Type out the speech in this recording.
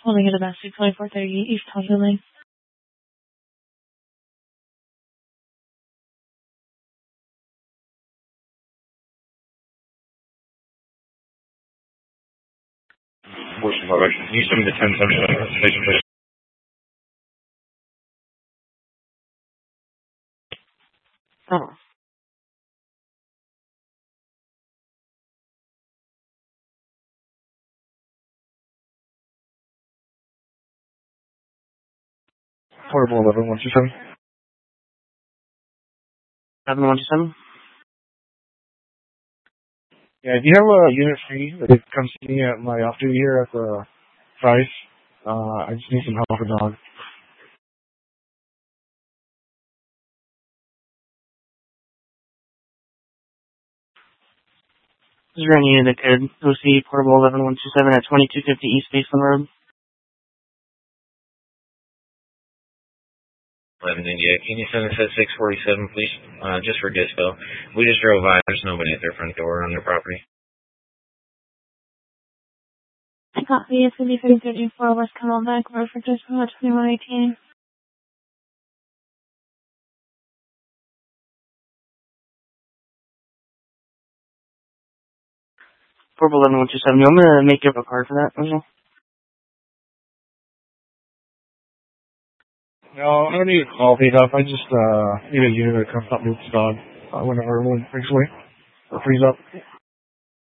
Holding at about 2430 East Honda Lane. Portion direction. Can you send me the 1077 station, please? Oh. Portable 11127. 7127? Yeah, do you have a unit free that comes to me at my off duty here at the price? I just need some help with a dog. Is there any unit that could OC Portable 11127 at 2250 East Baseline Road? 1198. Can you send us at 647, please? Just for dispo. We just drove by. There's nobody at their front door on their property. Copy. It's going to be 3034 West Camelback Road for dispo at 2118. Portable 11127. You want me to make you up a card for that? Also? No, I don't need it all paid up. I just need a unit that comes up with the dog whenever one breaks away or frees up.